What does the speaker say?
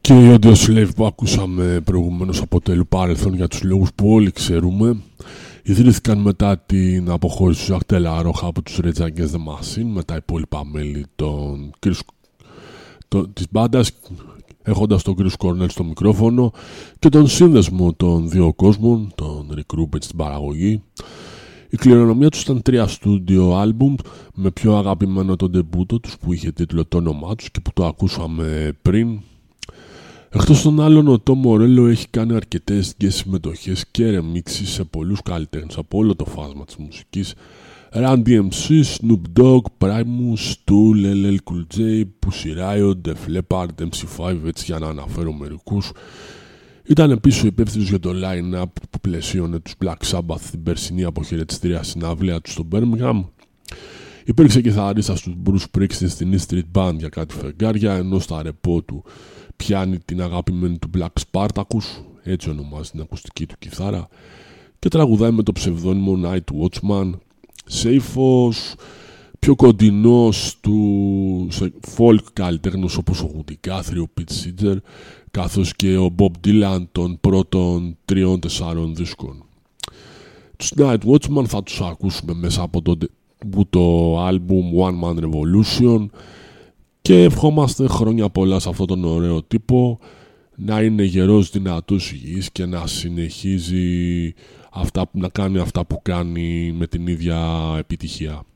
Και η Audio Slave που ακούσαμε προηγουμένως αποτελεί παρελθόν για τους λόγους που όλοι ξέρουμε. Ιδρύθηκαν μετά την αποχώρηση του Ζακ Ντελα Ροχά από τους Rage Against the Machine με τα υπόλοιπα μέλη της μπάντας, έχοντας τον Chris Cornell στο μικρόφωνο και τον σύνδεσμο των δύο κόσμων, τον Rick Rubin στην παραγωγή. Η κληρονομιά τους ήταν 3 studio album, με πιο αγαπημένο τον ντεμπούτο τους που είχε τίτλο το όνομά τους και που το ακούσαμε πριν. Εκτός των άλλων, ο Tom Morello έχει κάνει αρκετές guest συμμετοχές και remixes σε πολλούς καλλιτέχνες από όλο το φάσμα της μουσικής. Run DMC, Snoop Dogg, Primus, Tool, LL Cool J, Pussy Riot, Def Leppard, MC5, έτσι για να αναφέρω μερικούς. Ήταν επίσης υπεύθυνος για το line-up που πλαισίωνε τους Black Sabbath την περσινή αποχαιρετιστήρια συναυλία του στο Birmingham. Υπήρξε κιθαρίστας του Bruce Springsteen στην East Street Band για κάτι φεγγάρια, ενώ στα ρεπό του πιάνει την αγαπημένη του Black Spartacus, έτσι ονομάζει την ακουστική του κιθάρα, και τραγουδάει με το ψευδόνυμο Night Watchman. Σέιφος, πιο κοντινός του folk καλλιτέχνους όπως ο Woody Guthrie, ο Pete Seeger, καθώς και ο Bob Dylan των πρώτων 3-4 δίσκων. Τους Night Watchman θα τους ακούσουμε μέσα από το album One Man Revolution και ευχόμαστε χρόνια πολλά σε αυτόν τον ωραίο τύπο, να είναι γερός, δυνατός, υγιής και να συνεχίζει να κάνει αυτά που κάνει με την ίδια επιτυχία.